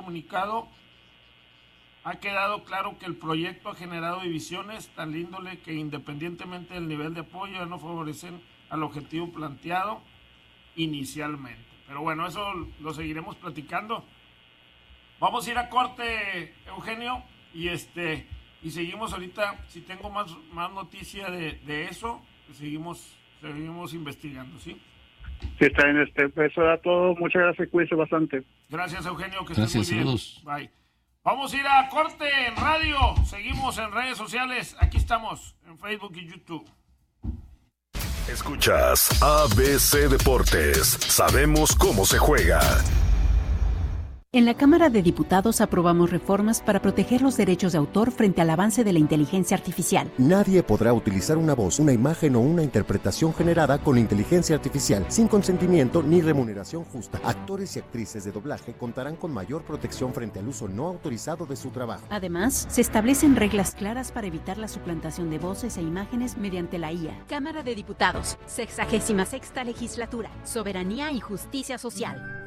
comunicado ha quedado claro que el proyecto ha generado divisiones tan índole que independientemente del nivel de apoyo ya no favorecen al objetivo planteado inicialmente. Pero bueno, eso lo seguiremos platicando. Vamos a ir a corte, Eugenio, y seguimos ahorita. Si tengo más noticia de eso, seguimos investigando, ¿sí? Sí, está bien, eso era todo. Muchas gracias, cuídense bastante. Gracias, Eugenio, que estés muy bien. Saludos. Bye. Vamos a ir a corte en radio. Seguimos en redes sociales. Aquí estamos, en Facebook y YouTube. Escuchas ABC Deportes. Sabemos cómo se juega. En la Cámara de Diputados aprobamos reformas para proteger los derechos de autor frente al avance de la inteligencia artificial. Nadie podrá utilizar una voz, una imagen o una interpretación generada con inteligencia artificial sin consentimiento ni remuneración justa. Actores y actrices de doblaje contarán con mayor protección frente al uso no autorizado de su trabajo. Además, se establecen reglas claras para evitar la suplantación de voces e imágenes mediante la IA. Cámara de Diputados, 66ª Legislatura, Soberanía y Justicia Social.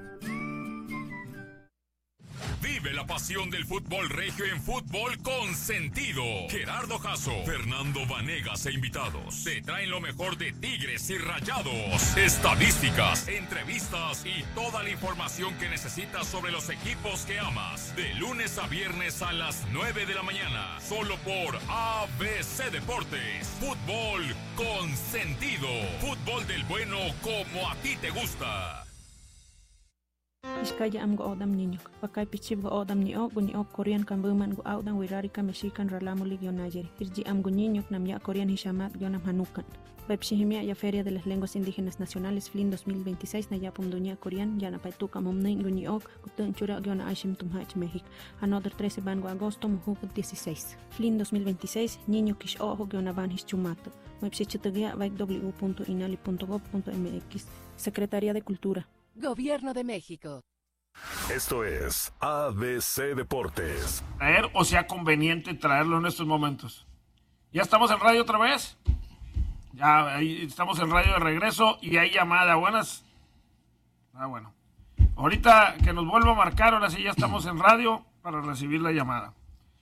Vive la pasión del fútbol regio en Fútbol con Sentido. Gerardo Jasso, Fernando Vanegas e invitados te traen lo mejor de Tigres y Rayados. Estadísticas, entrevistas y toda la información que necesitas sobre los equipos que amas. De lunes a viernes a las 9 de la mañana. Solo por ABC Deportes. Fútbol con Sentido. Fútbol del bueno como a ti te gusta. Iskaya am go odam ninyok. Pakai pichib go odam ni ok Korean kan buman go odam wirari ka Mexican ralamu ligyo Niger. Irji am go ninyok nam ya Korean hishamat yonam hanukan. Pepsihimia ya Feria de las Lenguas Indígenas Nacionales FLIN 2026 na yapum dunia Korean yana paituka mumnin go niok kutun chura yona aishim tumhach México. Another 13 ban go agosto muhuk 16. FLIN 2026 niño kish ojo yona ban hischumato. Mepsichitagia vaik w.inali.gov.mx. Secretaría de Cultura. Gobierno de México. Esto es ABC Deportes. Traer o sea conveniente traerlo en estos momentos. ¿Ya estamos en radio otra vez? Ya ahí estamos en radio de regreso y hay llamada. Buenas. Bueno. Ahorita que nos vuelva a marcar, ahora sí ya estamos en radio para recibir la llamada.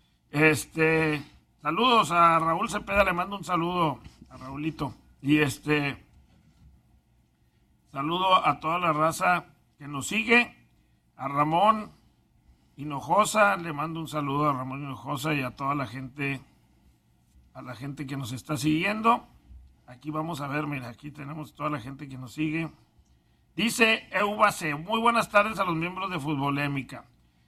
Saludos a Raúl Cepeda, le mando un saludo a Raulito. Y saludo a toda la raza que nos sigue. A Ramón Hinojosa, le mando un saludo a Ramón Hinojosa y a toda la gente, que nos está siguiendo. Aquí vamos a ver, mira, aquí tenemos toda la gente que nos sigue. Dice Eubase, muy buenas tardes a los miembros de Futbolémica.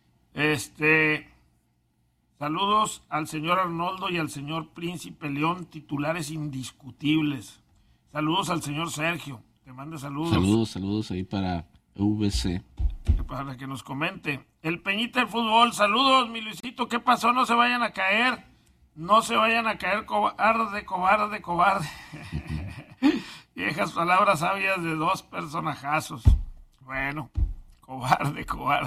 Saludos al señor Arnoldo y al señor Príncipe León, titulares indiscutibles. Saludos al señor Sergio. Te manda saludos. Saludos ahí para VC. Para que nos comente. El Peñita del Fútbol, saludos, mi Luisito, ¿qué pasó? No se vayan a caer, cobarde. Viejas palabras sabias de dos personajazos. Bueno, cobarde.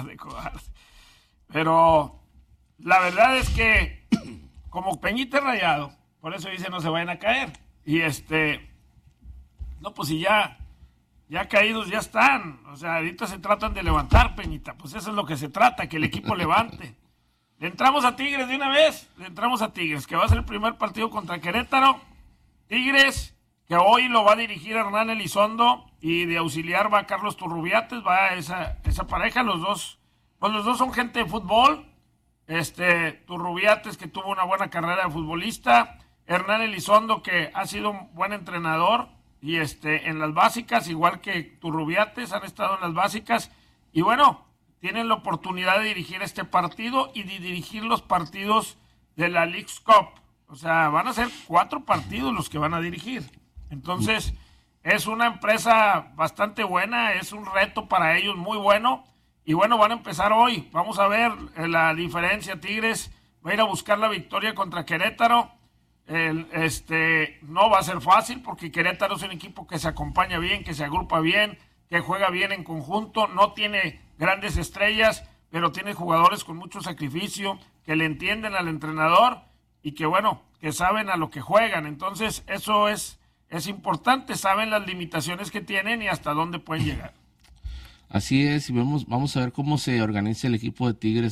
Pero la verdad es que como Peñita es Rayado, por eso dice no se vayan a caer. Y no, pues si ya caídos ya están. O sea, ahorita se tratan de levantar, Peñita. Pues eso es lo que se trata, que el equipo levante. Le entramos a Tigres de una vez. Que va a ser el primer partido contra Querétaro. Tigres, que hoy lo va a dirigir Hernán Elizondo y de auxiliar va Carlos Turrubiates, va esa pareja. Los dos son gente de fútbol. Turrubiates, que tuvo una buena carrera de futbolista. Hernán Elizondo, que ha sido un buen entrenador. Y en las básicas, igual que Turrubiates, han estado en las básicas. Y bueno, tienen la oportunidad de dirigir este partido y de dirigir los partidos de la Leagues Cup. O sea, van a ser 4 partidos los que van a dirigir. Entonces, es una empresa bastante buena, es un reto para ellos muy bueno. Y bueno, van a empezar hoy. Vamos a ver la diferencia. Tigres va a ir a buscar la victoria contra Querétaro. No va a ser fácil porque Querétaro es un equipo que se acompaña bien, que se agrupa bien, que juega bien en conjunto, no tiene grandes estrellas, pero tiene jugadores con mucho sacrificio, que le entienden al entrenador y que bueno, que saben a lo que juegan. Entonces eso es importante, saben las limitaciones que tienen y hasta dónde pueden llegar. Así es, y vamos a ver cómo se organiza el equipo de Tigres